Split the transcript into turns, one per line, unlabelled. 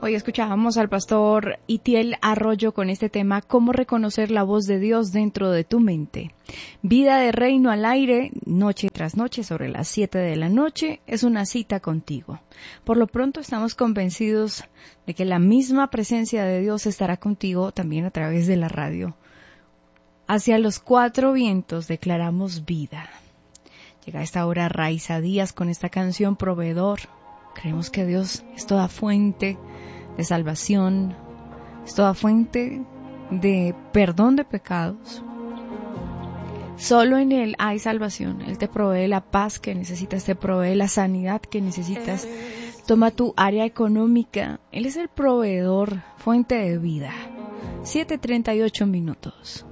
Hoy escuchábamos al pastor Itiel Arroyo con este tema, ¿cómo reconocer la voz de Dios dentro de tu mente? Vida de Reino al aire, noche tras noche, sobre las 7 de la noche, es una cita contigo. Por lo pronto estamos convencidos de que la misma presencia de Dios estará contigo también a través de la radio. Hacia los 4 vientos declaramos vida. Llega a esta hora Raiza Díaz con esta canción Proveedor. Creemos que Dios es toda fuente de salvación, es toda fuente de perdón de pecados. Solo en Él hay salvación. Él te provee la paz que necesitas, te provee la sanidad que necesitas. Toma tu área económica. Él es el proveedor, fuente de vida. 7:38 minutos.